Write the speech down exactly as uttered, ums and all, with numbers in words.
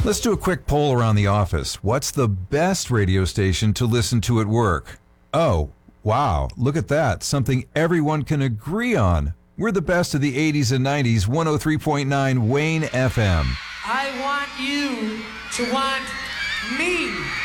Let's do a quick poll around the office. What's the best radio station to listen to at work? Oh, wow, look at that. Something everyone can agree on. We're the best of the eighties and nineties, one oh three point nine Wayne F M. I want you to want me.